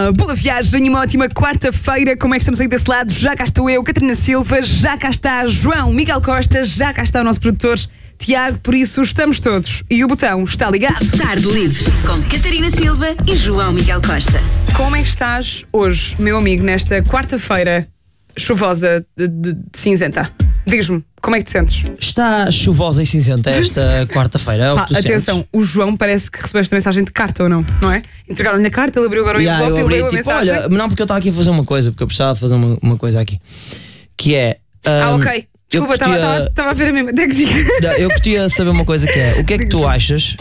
Boa viagem e uma ótima quarta-feira. Como é que estamos aí desse lado? Já cá estou eu, Catarina Silva, já cá está João Miguel Costa, já cá está o nosso produtor Tiago, por isso estamos todos e o botão está ligado. Tarde Livre com Catarina Silva e João Miguel Costa. Como é que estás hoje, meu amigo, nesta quarta-feira chuvosa de cinzenta? Diz-me, como é que te sentes? Está chuvosa e cinzenta esta quarta-feira, é o que tu atenção, sentes? o João parece que recebeste a mensagem de carta ou não, não é? Entregaram-lhe a carta, ele abriu agora o envelope eu e abri, leu a tipo, mensagem. olha, não, porque eu estava aqui a fazer uma coisa, porque eu precisava de fazer uma coisa aqui. Que é... ok. Desculpa, estava a ver a mesma técnica. Eu queria saber uma coisa que é, o que é que tu achas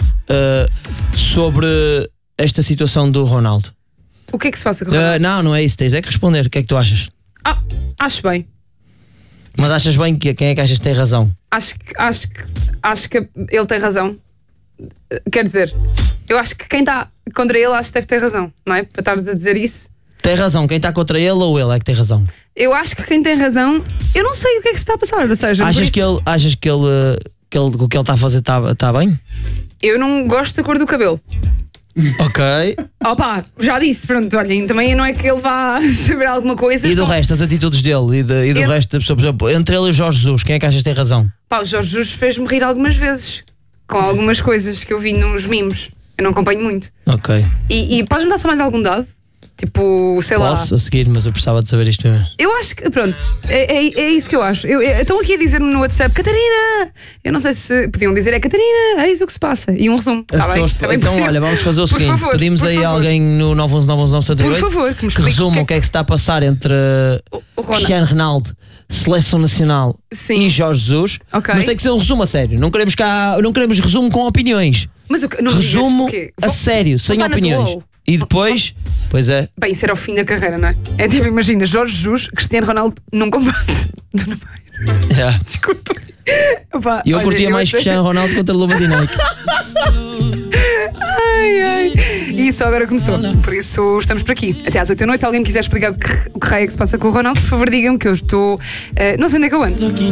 sobre esta situação do Ronaldo? O que é que se passa com o Ronaldo? Não é isso, tens é que responder, o que é que tu achas? Acho bem. Mas achas bem que quem é que achas que tem razão? Acho que ele tem razão. Quer dizer, eu acho que quem está contra ele acho que deve ter razão, não é? Para estares a dizer isso. Tem razão, quem está contra ele ou ele é que tem razão? Eu acho que quem tem razão, eu não sei o que é que se está a passar, ou seja, Achas que ele o que ele está a fazer está bem? Eu não gosto da cor do cabelo. Ok. Opa, já disse, pronto, olhem, também não é que ele vá saber alguma coisa. E do resto, as atitudes dele e do resto da pessoa, por exemplo, entre ele e o Jorge Jesus, quem é que achas que tem razão? Pá, o Jorge Jesus fez-me rir algumas vezes com algumas coisas que eu vi nos mimos. Eu não acompanho muito. Ok. E podes-me dar só mais algum dado? Tipo, sei lá. Posso a seguir, mas eu precisava de saber isto primeiro. Eu acho que, pronto, é isso que eu acho. Estão aqui a dizer-me no WhatsApp, Catarina! Eu não sei se podiam dizer, Catarina, é isso que se passa. E um resumo. Tá bem? Então, olha, vamos fazer o seguinte: pedimos aí alguém no 911-911-108 por favor, que me explique resuma o que é que se está a passar entre Cristiano Ronaldo, Seleção Nacional e Jorge Jesus. Okay. Mas tem que ser um resumo a sério. Não queremos resumo com opiniões. Mas não resumo a sério, sem opiniões. E depois, pois é. Bem, isso era o fim da carreira, não é? É tipo, imagina, Jorge Jesus, Cristiano Ronaldo num combate do Numeiro. Yeah. Desculpa. Opa, eu curtia mais Cristiano Ronaldo contra Luba Dinaico. Ai. E isso agora começou. Por isso estamos por aqui. Até às 8 da noite. Se alguém me quiser explicar o que raio é que se passa com o Ronaldo, por favor, digam-me que eu estou. Não sei onde é que eu ando.